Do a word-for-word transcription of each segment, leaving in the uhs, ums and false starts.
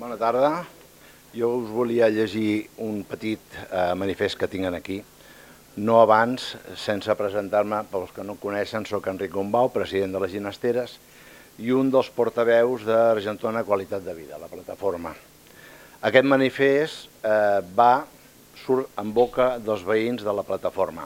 Bona tarda. Jo us volia llegir un petit eh, manifest que tinc aquí. No abans, sense presentar-me, pels que no em coneixen, soc Enric Gombau, president de les Ginesteres, i un dels portaveus d'Argentona Qualitat de Vida, la plataforma. Aquest manifest eh, va, surt en boca dels veïns de la plataforma.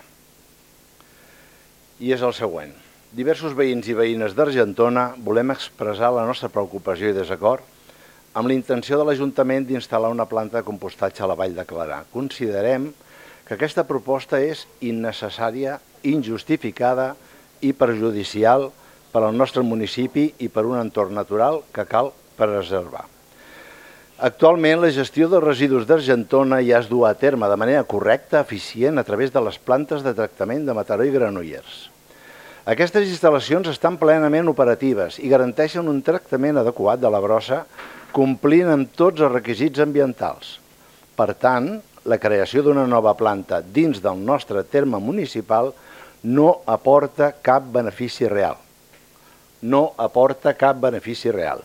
I és el següent. Diversos veïns i veïnes d'Argentona volem expressar la nostra preocupació i desacord amb la intenció de l'Ajuntament d'instal·lar una planta de compostatge a la Vall de Clarà. Considerem que aquesta proposta és innecessària, injustificada i perjudicial per al nostre municipi i per un entorn natural que cal preservar. Actualment, la gestió dels residus d'Argentona ja es du a terme de manera correcta, eficient, a través de les plantes de tractament de Mataró i Granollers. Aquestes instal·lacions estan plenament operatives i garanteixen un tractament adequat de la brossa, complint amb tots els requisits ambientals. Per tant, la creació d'una nova planta dins del nostre terme municipal no aporta cap benefici real. No aporta cap benefici real.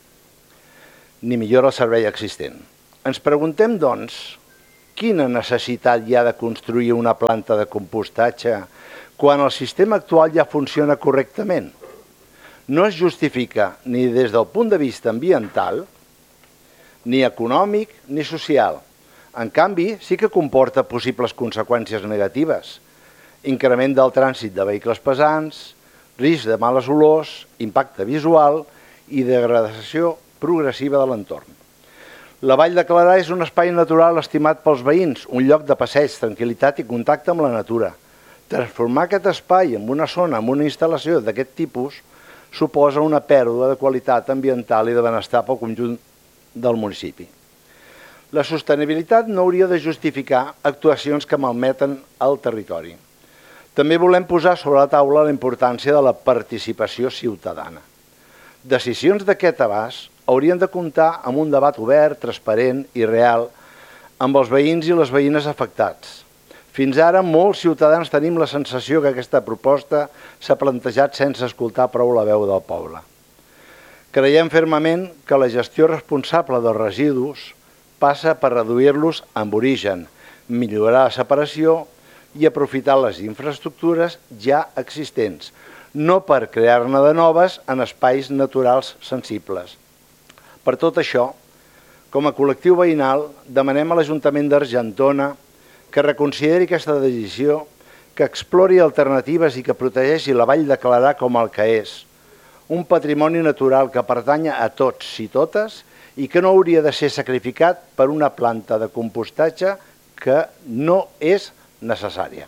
Ni millora el servei existent. Ens preguntem, doncs, quina necessitat hi ha de construir una planta de compostatge quan el sistema actual ja funciona correctament? No es justifica ni des del punt de vista ambiental, ni econòmic ni social. En canvi, sí que comporta possibles conseqüències negatives. Increment del trànsit de vehicles pesants, risc de males olors, impacte visual i degradació progressiva de l'entorn. La Vall de Clarà és un espai natural estimat pels veïns, un lloc de passeig, tranquil·litat i contacte amb la natura. Transformar aquest espai en una zona, en una instal·lació d'aquest tipus, suposa una pèrdua de qualitat ambiental i de benestar pel conjunt del municipi. La sostenibilitat no hauria de justificar actuacions que malmeten el territori. També volem posar sobre la taula la importància de la participació ciutadana. Decisions d'aquest abast haurien de comptar amb un debat obert, transparent i real amb els veïns i les veïnes afectats. Fins ara, molts ciutadans tenim la sensació que aquesta proposta s'ha plantejat sense escoltar prou la veu del poble. Creiem fermament que la gestió responsable dels residus passa per reduir-los amb origen, millorar la separació i aprofitar les infraestructures ja existents, no per crear-ne de noves en espais naturals sensibles. Per tot això, com a col·lectiu veïnal, demanem a l'Ajuntament d'Argentona que reconsideri aquesta decisió, que explori alternatives i que protegeixi la Vall de Clarà com el que és, un patrimoni natural que pertany a tots i totes i que no hauria de ser sacrificat per una planta de compostatge que no és necessària.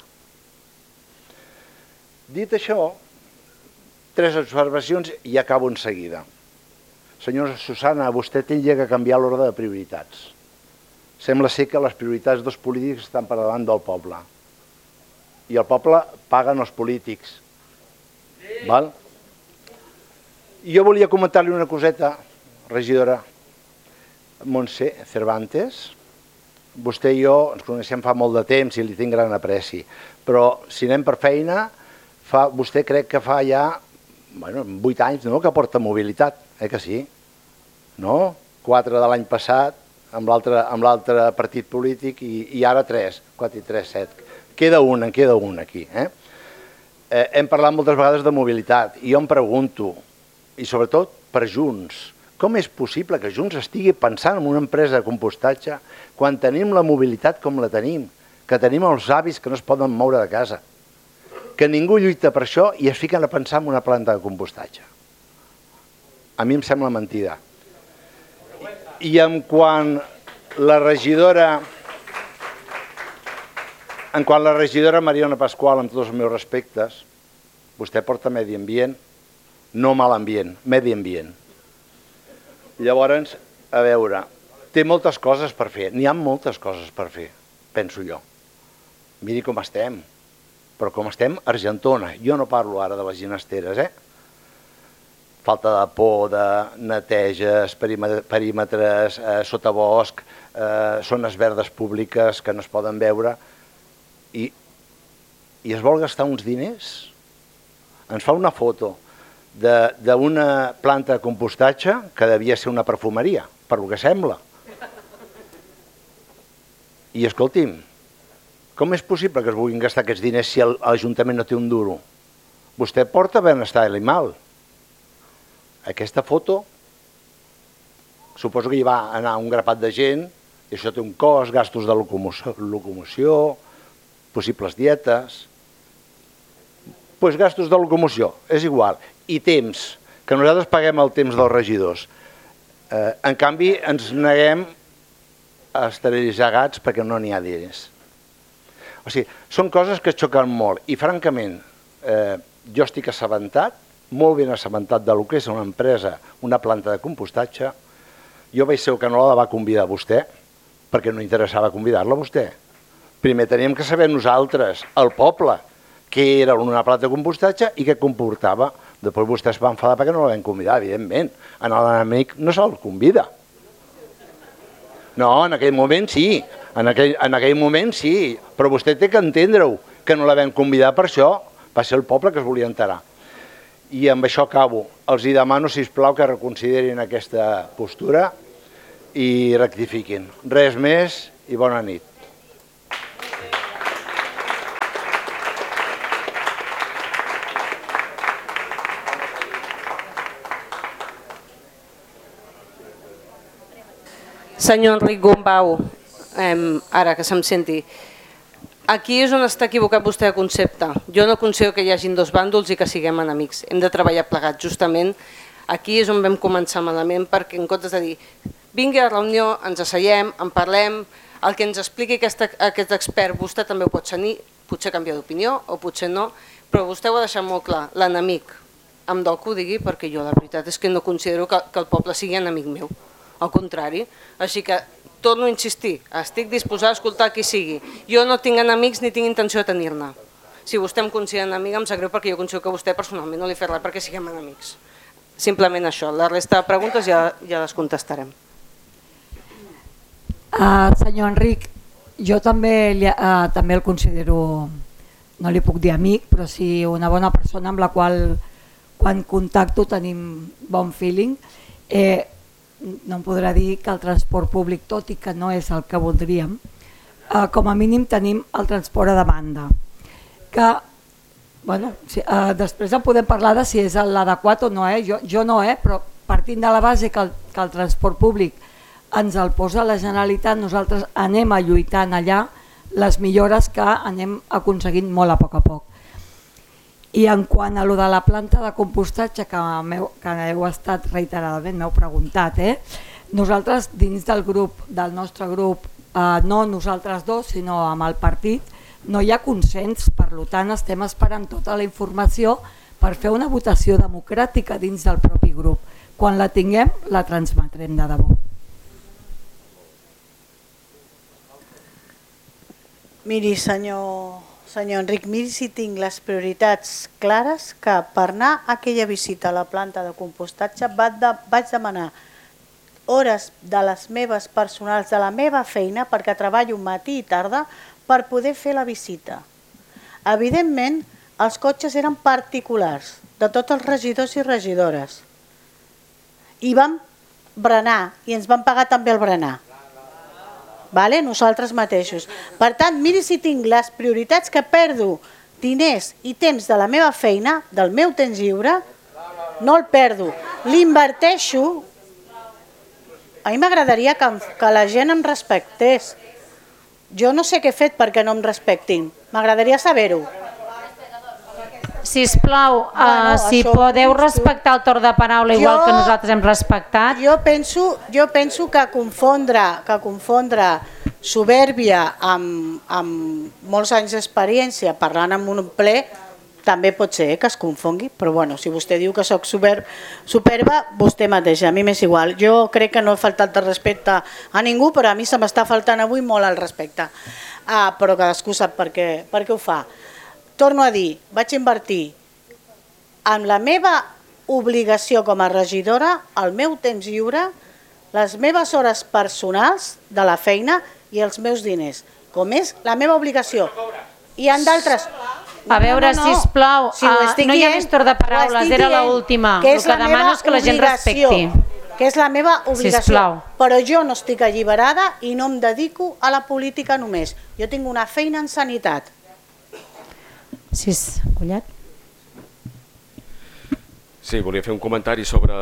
Dit això, tres observacions i acabo en seguida. Senyora Susana, vostè hauria de canviar l'ordre de prioritats. Sembla ser que les prioritats dels polítics estan per davant del poble. I el poble paguen els polítics. Val? Jo volia comentar-li una coseta, regidora Montse Cervantes. Vostè i jo ens coneixem fa molt de temps i li tinc gran apreci, però si anem per feina, vostè crec que fa ja vuit anys que porta mobilitat, eh que sí? No? Quatre de l'any passat, amb l'altre partit polític, i ara tres, quatre i tres, set. Queda un, en queda un aquí. Hem parlat moltes vegades de mobilitat i jo em pregunto, i sobretot per Junts, com és possible que Junts estigui pensant en una empresa de compostatge quan tenim la mobilitat com la tenim, que tenim els avis que no es poden moure de casa, que ningú lluita per això i es fiquen a pensar en una planta de compostatge? A mi em sembla mentida. I en quant la regidora en quant la regidora Mariona Pasqual, amb tots els meus respectes, vostè porta medi ambient, no mal ambient, medi ambient. Llavors, a veure, té moltes coses per fer, n'hi ha moltes coses per fer, penso jo. Miri com estem, però com estem a Argentona, jo no parlo ara de les Ginesteres, eh? Falta de poda, neteges, perímetres, sotabosc, zones verdes públiques que no es poden veure, i es vol gastar uns diners? Ens fa una foto d'una planta de compostatge que devia ser una perfumeria, per lo que sembla. I escolti'm, com és possible que es vulguin gastar aquests diners si l'Ajuntament no té un duro? Vostè porta benestar animal. Aquesta foto, suposo que hi va anar un grapat de gent, i això té un cost, gastos de locomoció, possibles dietes, doncs gastos de locomoció, és igual, i temps, que nosaltres paguem el temps dels regidors. En canvi, ens neguem a esterilitzar gats perquè no n'hi ha diners. O sigui, són coses que xoquen molt i, francament, jo estic assabentat, molt ben assabentat del que és una empresa, una planta de compostatge. Jo vaig ser el que no la va convidar a vostè, perquè no interessava convidar-la a vostè. Primer teníem que saber nosaltres, el poble, què era una planta de compostatge i què comportava. Després vostè es va enfadar perquè no la vam convidar, evidentment. A l'enemic no se'l convida. No, en aquell moment sí, en aquell, en aquell moment sí, però vostè té que entendre-ho, que no la vam convidar per això, va ser el poble que es volia enterar. I amb això acabo. Els hi demano, sisplau, que reconsiderin aquesta postura i rectifiquin. Res més i bona nit. Senyor Enric Gombau, ara que se'm senti, aquí és on està equivocat vostè de concepte. Jo no considero que hi hagin dos bàndols i que siguem enemics. Hem de treballar plegats. Justament aquí és on vam començar malament, perquè en comptes de dir vingui a la reunió, ens asseiem, en parlem, el que ens expliqui aquest expert, vostè també ho pot tenir, potser canviar d'opinió o potser no, però vostè ho ha deixat molt clar, l'enemic. Em dol que ho digui perquè jo la veritat és que no considero que el poble sigui enemic meu. Al contrari, així que torno a insistir, estic disposada a escoltar qui sigui. Jo no tinc enemics ni tinc intenció de tenir-ne. Si vostè em considera enemiga em sap greu perquè jo considero que vostè personalment no li fa res perquè siguem enemics. Simplement això, la resta de preguntes ja les contestarem. Senyor Enric, jo també el considero, no li puc dir amic, però sí una bona persona amb la qual quan contacto tenim bon feeling. No em podrà dir que el transport públic, tot i que no és el que voldríem, com a mínim tenim el transport a demanda. Que, bueno, després en podem parlar de si és l'adequat o no, jo no, però partint de la base que el transport públic ens el posa la Generalitat, nosaltres anem a lluitant allà les millores que anem aconseguint molt a poc a poc. I en quant a lo de la planta de compostatge que heu estat reiteradament, m'heu preguntat, nosaltres dins del grup, del nostre grup, no nosaltres dos, sinó amb el partit, no hi ha consens, per tant estem esperant tota la informació per fer una votació democràtica dins del propi grup. Quan la tinguem, la transmetrem de debò. Miri, senyor... Senyor Enric, miri si tinc les prioritats clares que per anar a aquella visita a la planta de compostatge vaig demanar hores de les meves personals, de la meva feina, perquè treballo matí i tarda, per poder fer la visita. Evidentment, els cotxes eren particulars, de tots els regidors i regidores. I vam berenar, i ens van pagar també el berenar. Nosaltres mateixos. Per tant, miri si tinc les prioritats que perdo diners i temps de la meva feina, del meu temps lliure, no el perdo. L'inverteixo. A mi m'agradaria que la gent em respectés. Jo no sé què he fet perquè no em respectin. M'agradaria saber-ho. Sisplau, si podeu respectar el torn de paraula igual que nosaltres hem respectat. Jo penso que confondre soberbia amb molts anys d'experiència parlant en un ple també pot ser que es confongui, però bueno, si vostè diu que soc superba, vostè mateixa, a mi m'és igual. Jo crec que no he faltat de respecte a ningú, però a mi se m'està faltant avui molt el respecte. Però cadascú sap per què ho fa. Torno a dir, vaig invertir en la meva obligació com a regidora, el meu temps lliure, les meves hores personals de la feina i els meus diners, com és la meva obligació. I en d'altres... A veure, sisplau, Si ho uh, estic no hi ha dient, més torn de ho paraules, estic era dient, l'última. que El és que la meva demano és que la gent obligació, respecti. Que és la meva obligació. Sisplau. Però jo no estic alliberada i no em dedico a la política només. Jo tinc una feina en sanitat. Sis, Collet. Sí, volia fer un comentari sobre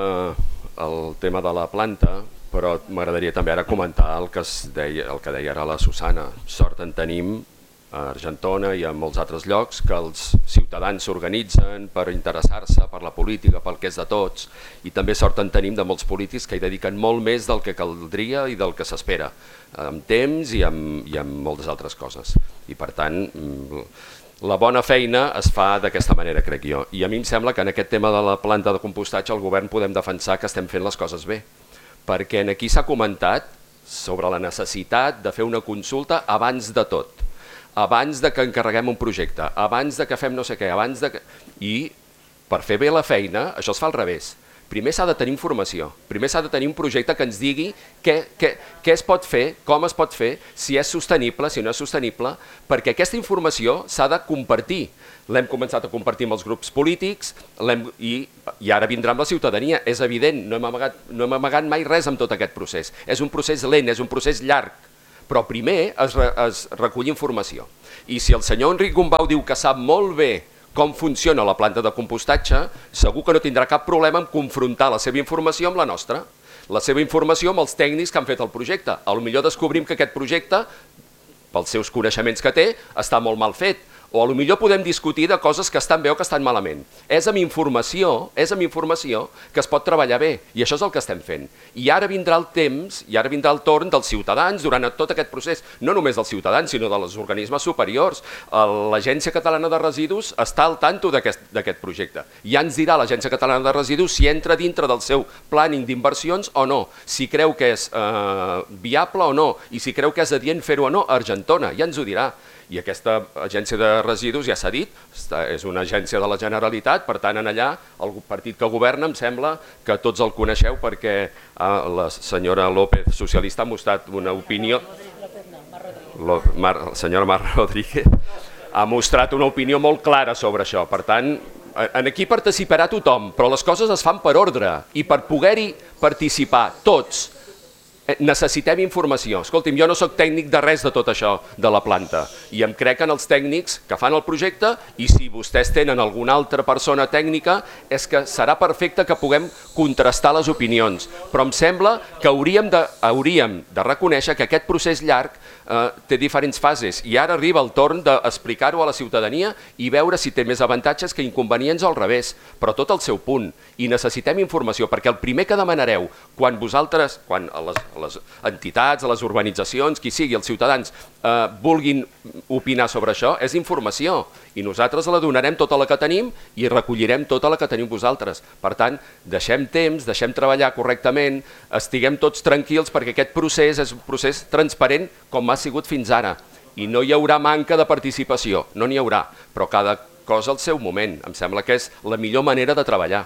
el tema de la planta, però m'agradaria també ara comentar el que, es deia, el que deia ara la Susana. Sort en tenim a Argentona i a molts altres llocs que els ciutadans s'organitzen per interessar-se per la política, pel que és de tots, i també sort en tenim de molts polítics que hi dediquen molt més del que caldria i del que s'espera, amb temps i amb, i amb moltes altres coses. I per tant, la bona feina es fa d'aquesta manera, crec jo. I a mi em sembla que en aquest tema de la planta de compostatge el govern podem defensar que estem fent les coses bé, perquè aquí s'ha comentat sobre la necessitat de fer una consulta abans de tot, abans de que encarreguem un projecte, abans de que fem no sé què, abans de que... I per fer bé la feina, això es fa al revés. Primer s'ha de tenir informació, primer s'ha de tenir un projecte que ens digui què, què, què es pot fer, com es pot fer, si és sostenible, si no és sostenible, perquè aquesta informació s'ha de compartir. L'hem començat a compartir amb els grups polítics i, i ara vindrà amb la ciutadania. És evident, no hem amagat, no hem amagat mai res amb tot aquest procés. És un procés lent, és un procés llarg, però primer es, re, es recull informació. I si el senyor Enric Gombau diu que sap molt bé com funciona la planta de compostatge, segur que no tindrà cap problema en confrontar la seva informació amb la nostra, la seva informació amb els tècnics que han fet el projecte. Potser descobrim que aquest projecte, pels seus coneixements que té, està molt mal fet, o potser podem discutir de coses que estan bé o que estan malament. És amb informació, és amb informació que es pot treballar bé, i això és el que estem fent. I ara vindrà el temps, i ara vindrà el torn dels ciutadans durant tot aquest procés, no només dels ciutadans, sinó dels organismes superiors. L'Agència Catalana de Residus està al tanto d'aquest projecte. Ja ens dirà l'Agència Catalana de Residus si entra dintre del seu planning d'inversions o no, si creu que és eh, viable o no, i si creu que és adient fer-ho o no a Argentona, ja ens ho dirà. I aquesta agència de residus, ja s'ha dit, és una agència de la Generalitat, per tant, en allà, el partit que governa, em sembla que tots el coneixeu perquè la senyora López, socialista, ha mostrat una opinió... La senyora Mar Rodríguez ha mostrat una opinió molt clara sobre això. Per tant, aquí participarà tothom, però les coses es fan per ordre i per poder-hi participar tots. Necessitem informació. Escolti'm, jo no soc tècnic de res de tot això de la planta i em crec en els tècnics que fan el projecte i si vostès tenen alguna altra persona tècnica és que serà perfecte que puguem contrastar les opinions, però em sembla que hauríem de, hauríem de reconèixer que aquest procés llarg eh, té diferents fases i ara arriba el torn d'explicar-ho a la ciutadania i veure si té més avantatges que inconvenients o al revés, però tot al seu punt. I necessitem informació perquè el primer que demanareu quan vosaltres, quan a les a les entitats, a les urbanitzacions, qui sigui, els ciutadans, eh, vulguin opinar sobre això, és informació. I nosaltres la donarem tota la que tenim i recollirem tota la que teniu vosaltres. Per tant, deixem temps, deixem treballar correctament, estiguem tots tranquils perquè aquest procés és un procés transparent com ha sigut fins ara. I no hi haurà manca de participació, no n'hi haurà, però cada cosa al seu moment. Em sembla que és la millor manera de treballar.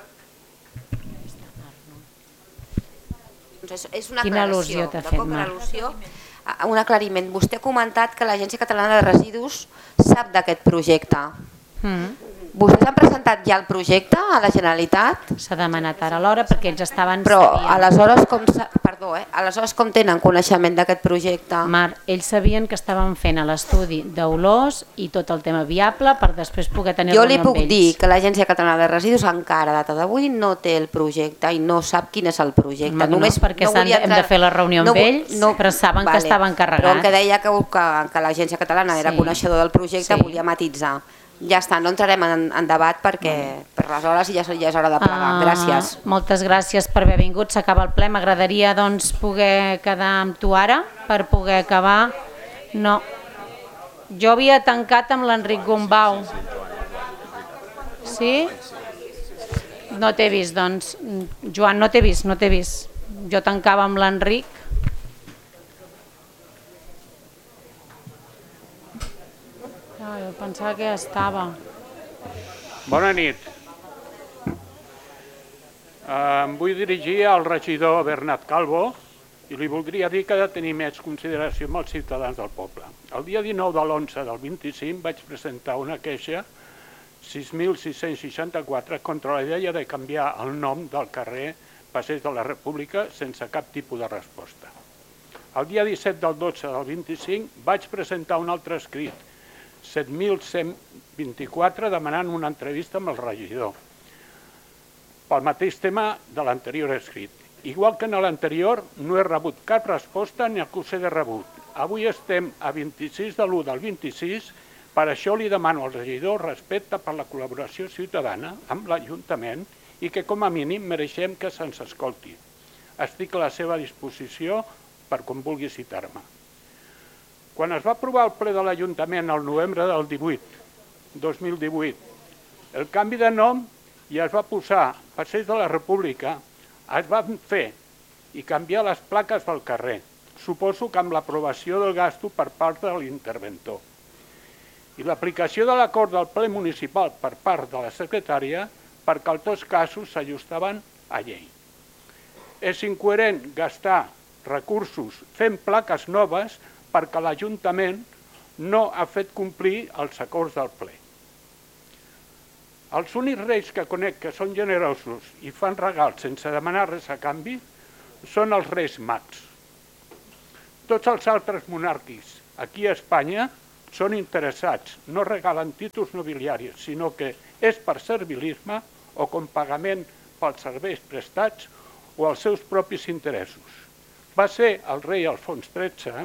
És una Quina aclaració, al·lusió t'ha d'acord? fet, Per Mar? al·lusió, un aclariment. Vostè ha comentat que l'Agència Catalana de Residus sap d'aquest projecte. Mm. Vostès han presentat ja el projecte a la Generalitat? S'ha demanat ara l'hora perquè ells estaven... Però sabien. aleshores com, sa- perdó, eh? aleshores com tenen coneixement d'aquest projecte? Mar, ells sabien que estaven fent l'estudi d'olors i tot el tema viable per després poder tenir Jo reunió li amb puc ells. dir que l'Agència Catalana de Residus encara a data d'avui no té el projecte i no sap quin és el projecte. Home, no, Només perquè no s'han de- volia hem de fer la reunió amb vu- ells, però saben que estava encarregat. Però em que deia que, que, que l'Agència Catalana era Sí. coneixedor del projecte, Sí. volia matitzar. Ja està, no entrarem en, en debat perquè per les hores ja, ja és hora de plegar. Ah, Gràcies. Moltes gràcies per haver vingut, s'acaba el ple. M'agradaria doncs, poder quedar amb tu ara per poder acabar. No, jo havia tancat amb l'Enric Gombau. Sí? No t'he vist, doncs. Joan, no t'he vist, no t'he vist. Jo tancava amb l'Enric. Ah, jo pensava que ja estava. Bona nit. Eh, Em vull dirigir al regidor Bernat Calvo i li voldria dir que ha de tenir més consideració amb els ciutadans del poble. El dia dinou de l'onze del vint-i-cinc vaig presentar una queixa sis mil sis-cents seixanta-quatre contra la idea de canviar el nom del carrer Passeig de la República sense cap tipus de resposta. El dia disset del dotze del vint-i-cinc vaig presentar un altre escrit, set mil cent vint-i-quatre, demanant una entrevista amb el regidor, pel mateix tema de l'anterior escrit. Igual que en l'anterior, no he rebut cap resposta ni acusé de rebut. Avui estem a vint-i-sis de l'u del vint-i-sis, per això li demano al regidor respecte per la col·laboració ciutadana amb l'Ajuntament i que com a mínim mereixem que se'ns escolti. Estic a la seva disposició per quan vulgui citar-me. Quan es va aprovar el ple de l'Ajuntament el novembre del divuit, dos mil divuit, el canvi de nom ja es va posar Passeig de la República, es van fer i canviar les plaques del carrer, suposo que amb l'aprovació del gasto per part de l'interventor. I l'aplicació de l'acord del ple municipal per part de la secretària perquè els dos casos s'ajustaven a llei. És incoherent gastar recursos fent plaques noves perquè l'Ajuntament no ha fet complir els acords del ple. Els únics reis que conec que són generosos i fan regals sense demanar res a canvi són els reis mags. Tots els altres monàrquics aquí a Espanya són interessats, no regalen títols nobiliaris, sinó que és per servilisme o com pagament pels serveis prestats o els seus propis interessos. Va ser el rei Alfons tretze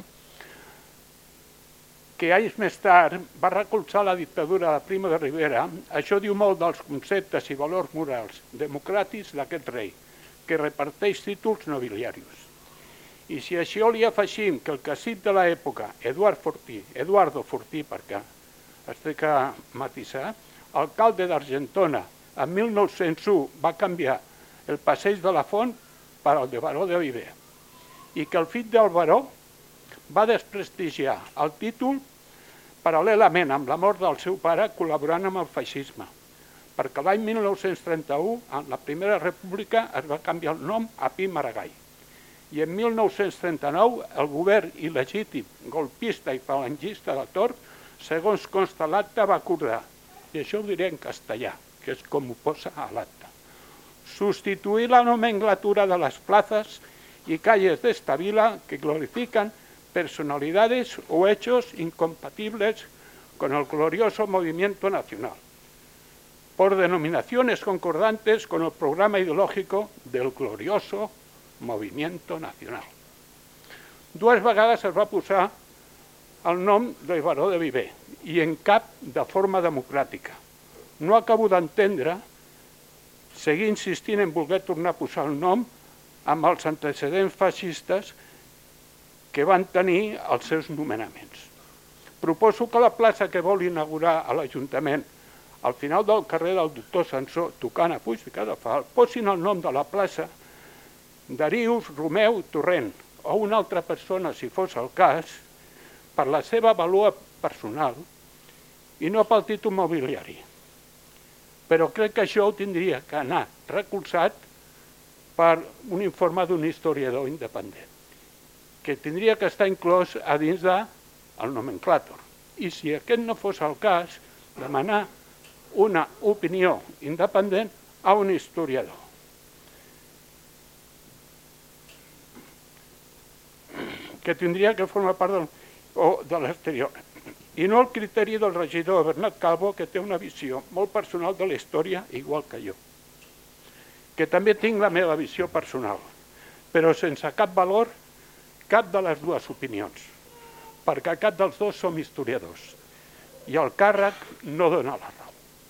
que anys més tard va recolzar la dictadura de Primo de Rivera. Això diu molt dels conceptes i valors morals democràtics d'aquest rei, que reparteix títols nobiliaris. I si a això li afegim que el cacic de l'època, Eduard Fortí, Eduardo Fortí, perquè es té que matisar, alcalde d'Argentona, en mil nou-cents u va canviar el passeig de la Font per al de Baró de Viver, i que el fill del baró va desprestigiar el títol paral·lelament amb la mort del seu pare col·laborant amb el feixisme, perquè l'any mil nou-cents trenta-u, en la Primera República, es va canviar el nom a Pi Maragall. I en mil nou-cents trenta-nou el govern il·legítim, golpista i falangista de Torp, segons consta l'acte, va acordar, i això ho diré en castellà, que és com ho posa a l'acte, substituir la nomenclatura de les plazas y calles de esta vila que glorifican personalidades o hechos incompatibles con el glorioso movimiento nacional, por denominaciones concordantes con el programa ideológico del glorioso movimiento nacional. Dues vegades es va posar el nom de Baró de Viver i en cap de forma democràtica. No acabo d'entendre seguir insistint en voler tornar a posar el nom amb els antecedents feixistes que van tenir els seus nomenaments. Proposo que la plaça que vol inaugurar a l'Ajuntament, al final del carrer del doctor Sansó, tocant a Puig de Cadafal, posin el nom de la plaça Darius Romeu Torrent, o una altra persona, si fos el cas, per la seva vàlua personal i no pel títol mobiliari. Però crec que això ho tindria que anar recolzat per un informe d'un historiador independent, que tindria que estar inclòs a dins del nomenclàtor. I si aquest no fos el cas, demanar una opinió independent a un historiador. Que tindria que formar part del, o de l'exterior. I no el criteri del regidor Bernat Calvo, que té una visió molt personal de la història, igual que jo. Que també tinc la meva visió personal, però sense cap valor, cap de les dues opinions, perquè cap dels dos som historiadors, i el càrrec no dona la raó.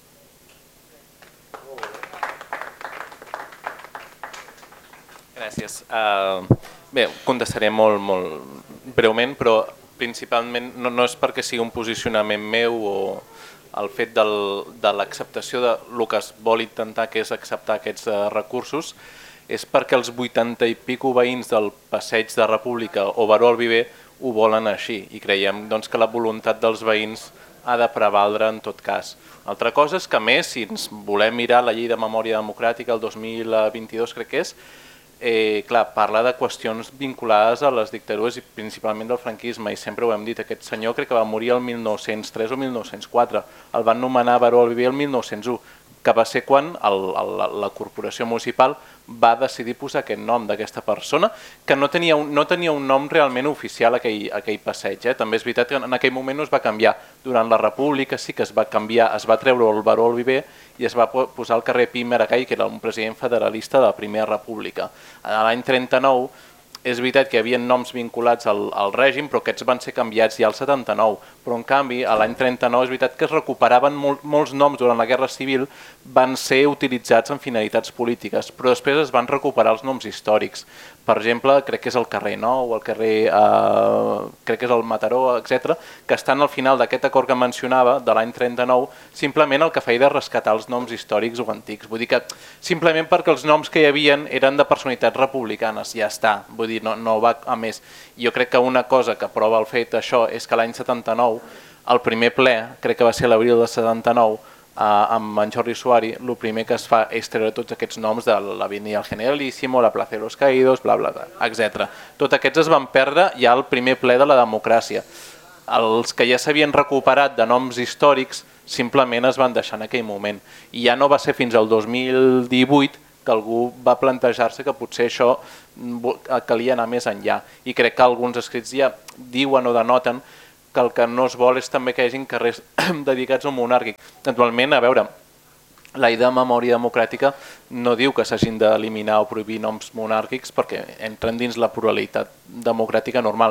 Gràcies. Uh, bé, contestaré molt, molt breument, però principalment no, no és perquè sigui un posicionament meu o el fet del, de l'acceptació del que es vol intentar, que és acceptar aquests uh, recursos, és perquè els vuitanta i pico veïns del Passeig de República o Baró al Viver ho volen així i creiem doncs, que la voluntat dels veïns ha de prevaldre en tot cas. Altra cosa és que, més, si ens volem mirar la llei de memòria democràtica el dos mil vint-i-dos, crec que és, eh, clar, parla de qüestions vinculades a les dictadures i principalment del franquisme, i sempre ho hem dit, aquest senyor crec que va morir el mil nou-cents tres o mil nou-cents quatre, el van nomenar baró al Viver el mil nou-cents u, que va ser quan el, el, la corporació municipal va decidir posar aquest nom d'aquesta persona, que no tenia un, no tenia un nom realment oficial aquell, aquell passeig. Eh? També és veritat que en aquell moment no es va canviar. Durant la República sí que es va canviar, es va treure el baró al Viver i es va posar al carrer Pi Maragall, que era un president federalista de la Primera República. A l'any trenta-nou és veritat que hi havia noms vinculats al, al règim, però aquests van ser canviats ja al setanta-nou. Però en canvi, a l'any trenta-nou és veritat que es recuperaven mol, molts noms durant la Guerra Civil, van ser utilitzats en finalitats polítiques, però després es van recuperar els noms històrics. Per exemple, crec que és el carrer Nou, el carrer, eh, crec que és el Mataró, etcètera, que estan al final d'aquest acord que mencionava, de l'any trenta-nou, simplement el que feia de rescatar els noms històrics o antics. Vull dir que simplement perquè els noms que hi havien eren de personalitats republicanes, ja està. Vull dir, no, no va a més. Jo crec que una cosa que prova el fet això és que l'any setanta-nou, el primer ple, crec que va ser l'abril del setanta-nou, Uh, amb en Jordi Suari, el primer que es fa és treure tots aquests noms de l'Avenida del Generalísimo, la Plaza de los Caídos, bla, bla, bla, etcètera. Tots aquests es van perdre ja al primer ple de la democràcia. Els que ja s'havien recuperat de noms històrics simplement es van deixar en aquell moment. I ja no va ser fins al dos mil divuit que algú va plantejar-se que potser això calia anar més enllà. I crec que alguns escrits ja diuen o denoten que el que no es vol és també que hi hagi carrers dedicats al monàrquic. Naturalment, a veure, la idea de memòria democràtica no diu que s'hagin d'eliminar o prohibir noms monàrquics perquè entren dins la pluralitat democràtica normal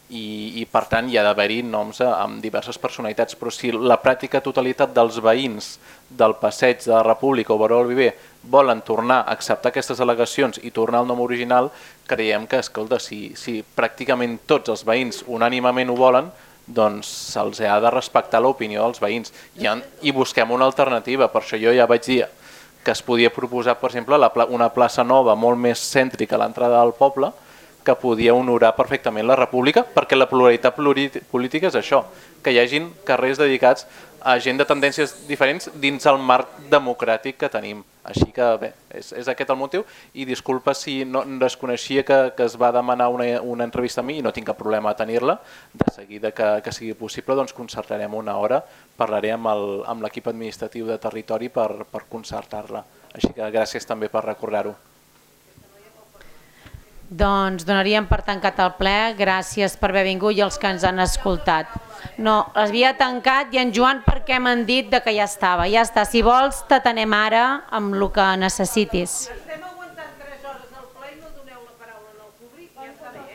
i, i per tant hi ha d'haver-hi noms amb diverses personalitats, però si la pràctica totalitat dels veïns del passeig de la República o Baró del Viver volen tornar a acceptar aquestes al·legacions i tornar al nom original, creiem que, escolta, si, si pràcticament tots els veïns unànimament ho volen, doncs se'ls ha de respectar l'opinió dels veïns I, i busquem una alternativa. Per això jo ja vaig dir que es podia proposar, per exemple, la, una plaça nova molt més cèntrica a l'entrada del poble que podia honorar perfectament la República, perquè la pluralitat política és això, que hi hagin carrers dedicats a gent de tendències diferents dins el marc democràtic que tenim. Així que bé, és, és aquest el motiu i disculpa si no desconeixia que, que es va demanar una, una entrevista a mi i no tinc cap problema a tenir-la. De seguida que, que sigui possible doncs concertarem una hora, parlaré amb l'equip administratiu de territori per, per concertar-la. Així que gràcies també per recordar-ho. Doncs donaríem per tancat el ple, gràcies per haver vingut i els que ens han escoltat. No, l'havia tancat i en Joan perquè m'han dit que ja estava, ja està. Si vols t'atenem ara amb el que necessitis. Estem aguantant tres hores al ple i no doneu la paraula al públic, ja està bé,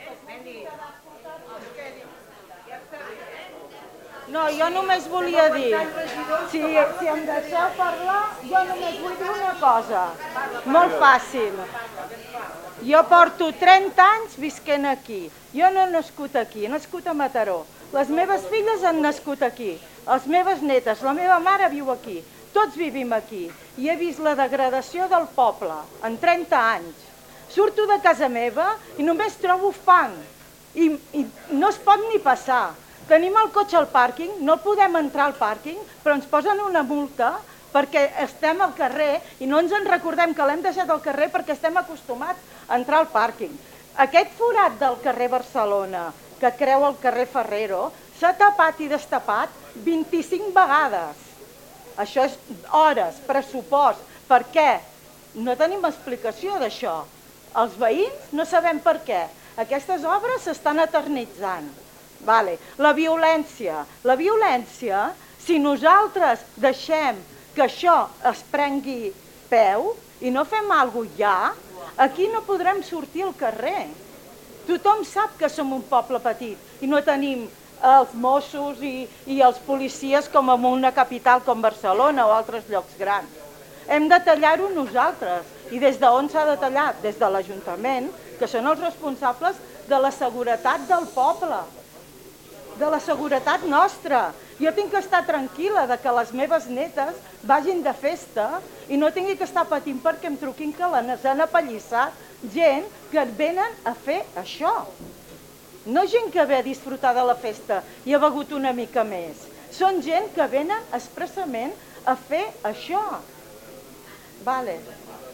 ja està bé. No, jo només volia dir, si, si em deixeu parlar, jo només vull dir una cosa, molt fàcil. Jo porto trenta anys visquent aquí. Jo no he nascut aquí, he nascut a Mataró. Les meves filles han nascut aquí, les meves netes, la meva mare viu aquí. Tots vivim aquí i he vist la degradació del poble en trenta anys. Surto de casa meva i només trobo fang i, i no es pot ni passar. Tenim el cotxe al pàrquing, no podem entrar al pàrquing, però ens posen una multa perquè estem al carrer i no ens en recordem que l'hem deixat al carrer perquè estem acostumats a entrar al pàrquing. Aquest forat del carrer Barcelona, que creu el carrer Ferrero, s'ha tapat i destapat vint-i-cinc vegades. Això és hores, pressupost. Per què? No tenim explicació d'això. Els veïns no sabem per què. Aquestes obres s'estan eternitzant. Vale. La violència. La violència, si nosaltres deixem que això es prengui peu i no fem alguna cosa ja, aquí no podrem sortir al carrer. Tothom sap que som un poble petit i no tenim els Mossos i, i els policies com en una capital com Barcelona o altres llocs grans. Hem de tallar-ho nosaltres. I des d'on s'ha de tallar? Des de l'Ajuntament, que són els responsables de la seguretat del poble, de la seguretat nostra. Jo tinc que estar tranquil·la de que les meves netes vagin de festa i no tingui que estar patint perquè em truquin que les han apallissat gent que venen a fer això. No gent que ve a disfrutar de la festa i ha begut una mica més. Són gent que venen expressament a fer això. Vale.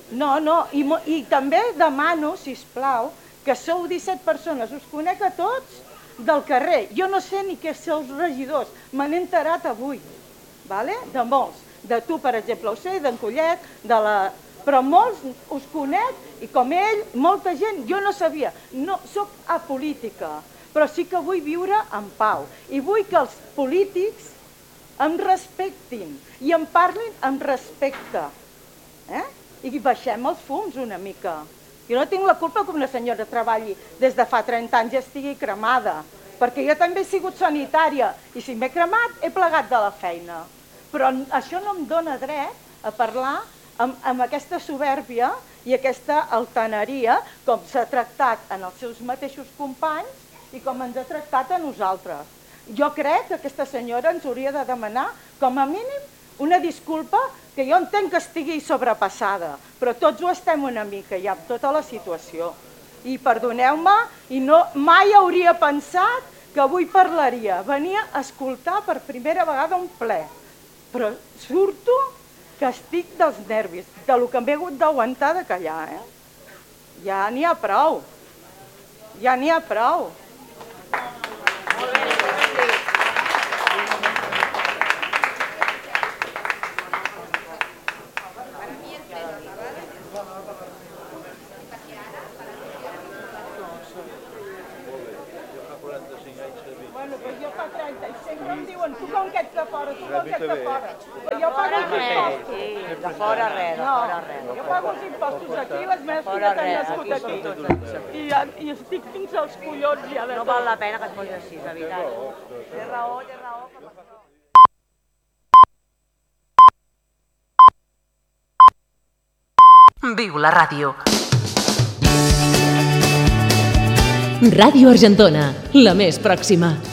No, no, i, i també demano, sisplau, que sou disset persones, us conec a tots del carrer. Jo no sé ni què sou els regidors, me n'he enterat avui, vale? De molts. De tu, per exemple, ho sé, d'en Collet, de la... però molts us conec i com ell, molta gent, jo no sabia. No, soc apolítica, però sí que vull viure en pau i vull que els polítics em respectin i em parlin amb respecte. Eh? I baixem els fums una mica. Jo no tinc la culpa que una senyora treballi des de fa trenta anys i estigui cremada, perquè jo també he sigut sanitària i si m'he cremat he plegat de la feina. Però això no em dóna dret a parlar amb, amb aquesta soberbia i aquesta altaneria com s'ha tractat en els seus mateixos companys i com ens ha tractat a nosaltres. Jo crec que aquesta senyora ens hauria de demanar, com a mínim, una disculpa que jo entenc que estigui sobrepassada, però tots ho estem una mica ja amb tota la situació. I perdoneu-me, i no, mai hauria pensat que avui parlaria. Venia a escoltar per primera vegada un ple, però surto que estic dels nervis, de lo que m'he hagut d'aguantar de callar. Eh? Ja n'hi ha prou, ja n'hi ha prou. Bueno, pues jo fa trenta i sempre em diuen tu com que ets de fora, tu com que ets de fora. Jo pago els impostos. De fora res, de fora res. Jo pago els impostos aquí, les meves filles han nascut aquí. I estic fins als collons ja de tot. No val la pena que et posis així, de veritat. Té raó, té raó. Viu la ràdio. Ràdio Argentona, la més pròxima.